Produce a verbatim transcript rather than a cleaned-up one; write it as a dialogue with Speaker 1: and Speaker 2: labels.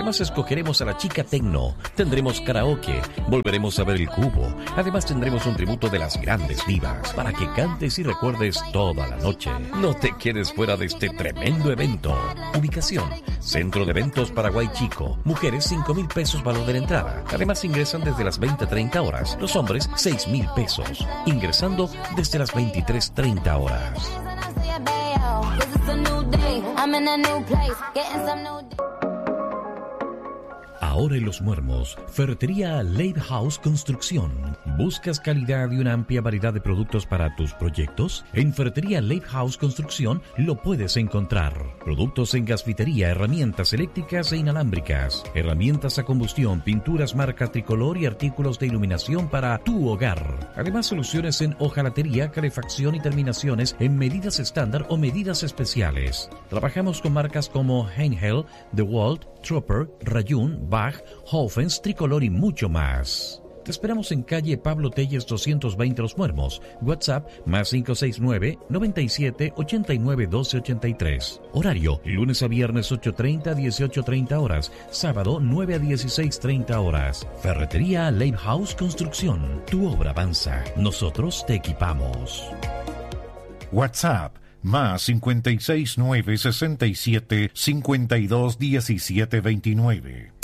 Speaker 1: Además escogeremos a la chica tecno, tendremos karaoke, volveremos a ver el cubo. Además tendremos un tributo de las grandes divas para que cantes y recuerdes toda la noche. No te quedes fuera de este tremendo evento. Ubicación: Centro de Eventos Paraguay Chico. Mujeres cinco mil pesos valor de la entrada. Además ingresan desde las veinte treinta horas. Los hombres seis mil pesos. Ingresando desde las veintitrés treinta horas. Ahora en Los Muermos, Ferretería Lave House Construcción. ¿Buscas calidad y una amplia variedad de productos para tus proyectos? En Ferretería Lave House Construcción lo puedes encontrar. Productos en gasfitería, herramientas eléctricas e inalámbricas, herramientas a combustión, pinturas marca Tricolor y artículos de iluminación para tu hogar. Además, soluciones en hojalatería, calefacción y terminaciones en medidas estándar o medidas especiales. Trabajamos con marcas como Heinhel, DeWalt, Tropper, Rayun, Bach, Hofens, Tricolor y mucho más. Te esperamos en calle Pablo Telles doscientos veinte Los Muermos. WhatsApp más cinco seis nueve, noventa y siete, ochenta y nueve, doce ochenta y tres. Horario: lunes a viernes ocho treinta a dieciocho treinta horas. Sábado nueve a dieciséis treinta horas. Ferretería Lave House Construcción. Tu obra avanza. Nosotros te equipamos.
Speaker 2: WhatsApp más cincuenta y seis nueve, sesenta y siete, cincuenta y dos, diecisiete veintinueve.